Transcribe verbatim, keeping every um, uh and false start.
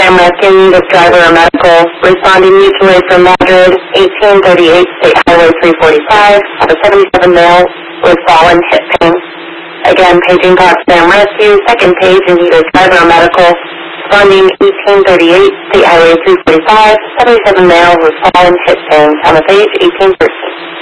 am rescuing this driver or medical. Responding mutually from Madrid, eighteen thirty-eight State Highway three forty-five. A seventy-seven male with fallen hip pain. Again, paging Potsdam Rescue, second page in either driver or medical. Responding eighteen thirty-eight State Highway three forty-five. seventy-seven male with fallen hip pain. On the page, eighteen person.